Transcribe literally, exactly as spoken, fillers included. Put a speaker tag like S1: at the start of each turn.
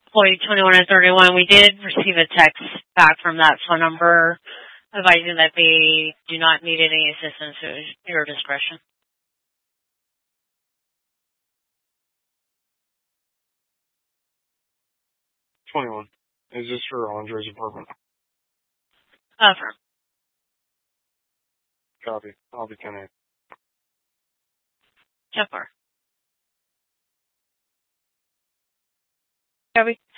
S1: employee twenty-one and thirty-one, we did receive a text back from that phone number advising that they do not need any assistance at your discretion.
S2: twenty-one. Is this for Andre's apartment?
S1: Affirm.
S2: Copy. I'll be ten eight.
S1: ten four. Copy.